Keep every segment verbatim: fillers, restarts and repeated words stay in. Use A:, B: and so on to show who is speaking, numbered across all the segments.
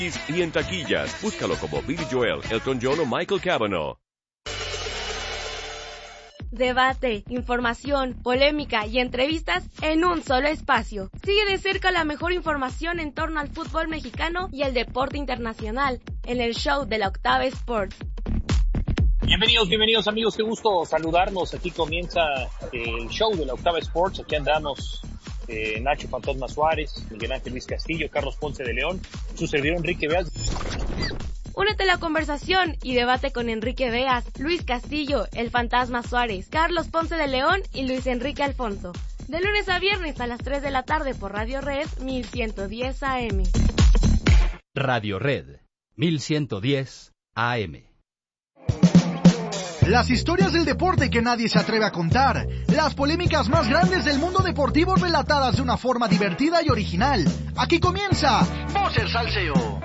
A: Y en taquillas, búscalo como Billy Joel, Elton John o Michael Cavanaugh.
B: Debate, información, polémica y entrevistas en un solo espacio. Sigue de cerca la mejor información en torno al fútbol mexicano y el deporte internacional en el show de la Octava Sports.
C: Bienvenidos, bienvenidos amigos, qué gusto saludarnos. Aquí comienza el show de la Octava Sports. Aquí andamos eh, Nacho Fantasma Suárez, Miguel Ángel Luis Castillo, Carlos Ponce de León, su servidor Enrique Beas.
B: Únete a la conversación y debate con Enrique Beas, Luis Castillo, el Fantasma Suárez, Carlos Ponce de León y Luis Enrique Alfonso. De lunes a viernes a las tres de la tarde por Radio Red mil ciento diez A M.
D: Radio Red mil ciento diez A M.
E: Las historias del deporte que nadie se atreve a contar, las polémicas más grandes del mundo deportivo relatadas de una forma divertida y original. Aquí comienza Voces Salseo.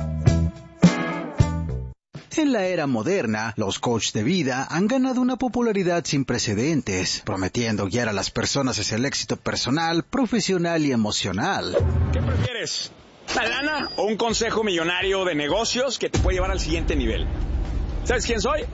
F: En la era moderna, los coaches de vida han ganado una popularidad sin precedentes, prometiendo guiar a las personas hacia el éxito personal, profesional y emocional.
G: ¿Qué prefieres? ¿La lana o un consejo millonario de negocios que te puede llevar al siguiente nivel? ¿Sabes quién soy?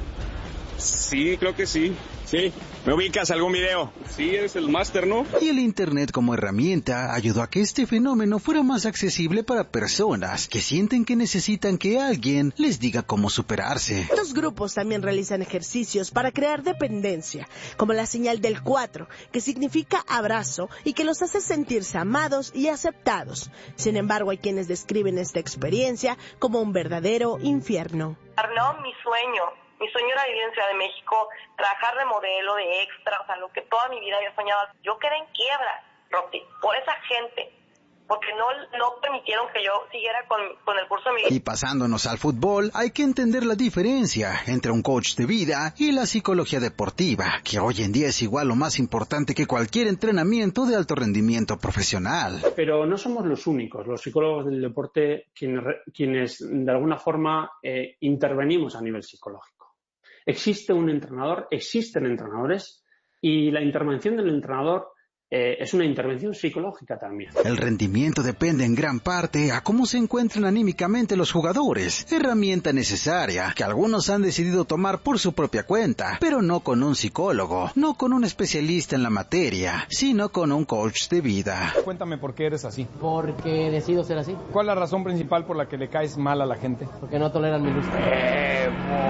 H: Sí, creo que sí.
G: Sí. ¿Me ubicas algún video?
H: Sí, eres el máster, ¿no?
F: Y el Internet como herramienta ayudó a que este fenómeno fuera más accesible para personas que sienten que necesitan que alguien les diga cómo superarse.
I: Estos grupos también realizan ejercicios para crear dependencia, como la señal del cuatro, que significa abrazo y que los hace sentirse amados y aceptados. Sin embargo, hay quienes describen esta experiencia como un verdadero infierno.
J: No, mi sueño. Mi sueño era vivir en Ciudad de México, trabajar de modelo, de extra, o sea, lo que toda mi vida había soñado. Yo quedé en quiebra, Roti, por esa gente, porque no, no permitieron que yo siguiera con, con el curso de mi vida.
F: Y pasándonos al fútbol, hay que entender la diferencia entre un coach de vida y la psicología deportiva, que hoy en día es igual o más importante que cualquier entrenamiento de alto rendimiento profesional.
K: Pero no somos los únicos, los psicólogos del deporte, quienes, quienes de alguna forma eh, intervenimos a nivel psicológico. Existe un entrenador, existen entrenadores y la intervención del entrenador eh, es una intervención psicológica también.
F: El rendimiento depende en gran parte a cómo se encuentran anímicamente los jugadores, herramienta necesaria que algunos han decidido tomar por su propia cuenta, pero no con un psicólogo, no con un especialista en la materia, sino con un coach de vida.
L: Cuéntame por qué eres así.
M: Porque decido ser así.
L: ¿Cuál es la razón principal por la que le caes mal a la gente?
M: Porque no toleran mi luz.
L: Eh,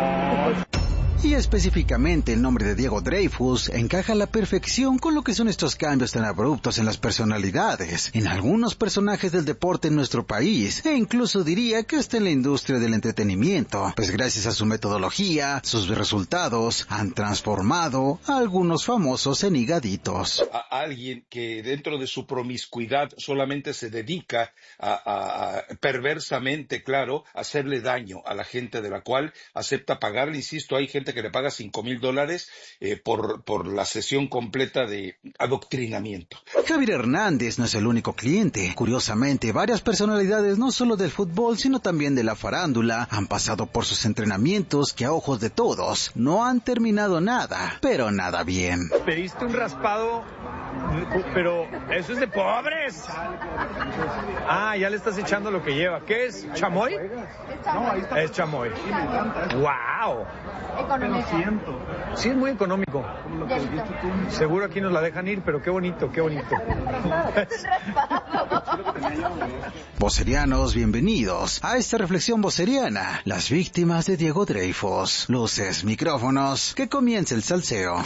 F: Y específicamente el nombre de Diego Dreyfus encaja a la perfección con lo que son estos cambios tan abruptos en las personalidades, en algunos personajes del deporte en nuestro país, e incluso diría que hasta en la industria del entretenimiento, pues gracias a su metodología, sus resultados han transformado a algunos famosos en higaditos.
N: A alguien que dentro de su promiscuidad solamente se dedica a, a, a perversamente, claro, hacerle daño a la gente de la cual acepta pagarle, insisto, hay gente que le paga cinco mil dólares eh, por, por la sesión completa de adoctrinamiento.
F: Javier Hernández no es el único cliente. Curiosamente, varias personalidades no solo del fútbol, sino también de la farándula, han pasado por sus entrenamientos que a ojos de todos no han terminado nada, pero nada bien.
O: Pediste un raspado, pero eso es de pobres. Ah, ya le estás echando lo que lleva. ¿Qué es? ¿Chamoy? Es chamoy. ¡Wow! Económico. Sí, es muy económico. Seguro aquí nos la dejan ir, pero qué bonito, qué bonito.
F: Vocerianos, bienvenidos a esta reflexión voceriana. Las víctimas de Diego Dreyfus. Luces, micrófonos, que comience el salseo.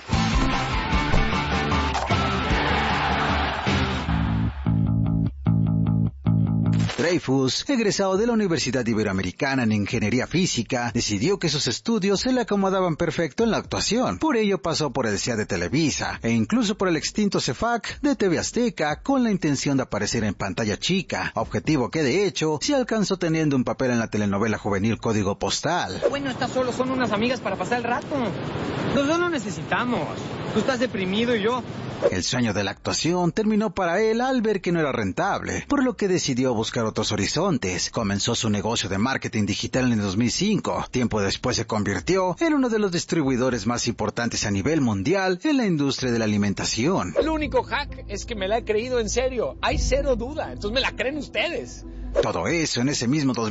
F: Dreyfus, egresado de la Universidad Iberoamericana en Ingeniería Física, decidió que sus estudios se le acomodaban perfecto en la actuación. Por ello pasó por el C E A de Televisa e incluso por el extinto CEFAC de T V Azteca con la intención de aparecer en pantalla chica, objetivo que de hecho se alcanzó teniendo un papel en la telenovela juvenil Código Postal.
M: Bueno, estas solo son unas amigas para pasar el rato. Nosotros no necesitamos. Tú estás deprimido y yo...
F: El sueño de la actuación terminó para él al ver que no era rentable, por lo que decidió buscar otros horizontes. Comenzó su negocio de marketing digital en el dos mil cinco. Tiempo después se convirtió en uno de los distribuidores más importantes a nivel mundial en la industria de la alimentación.
P: El único hack es que me la he creído en serio. Hay cero duda. Entonces me la creen ustedes.
F: Todo eso en ese mismo dos mil